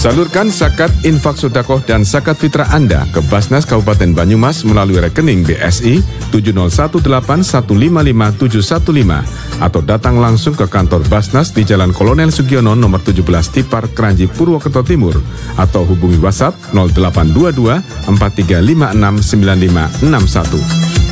Salurkan zakat, infak sedekah dan zakat fitrah Anda ke Basnas Kabupaten Banyumas melalui rekening BSI 70181555715 atau datang langsung ke kantor Basnas di Jalan Kolonel Sugiono nomor 17 Tipar, Kranji, Purwokerto Timur atau hubungi WhatsApp 0822 4356 9561.